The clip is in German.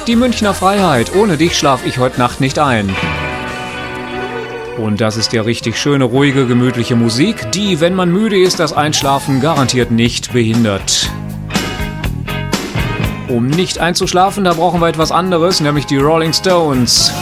Die Münchner Freiheit, ohne dich schlaf ich heute Nacht nicht ein. Und das ist ja richtig schöne, ruhige, gemütliche Musik, die, wenn man müde ist, das Einschlafen garantiert nicht behindert. Um nicht einzuschlafen, da brauchen wir etwas anderes, nämlich die Rolling Stones.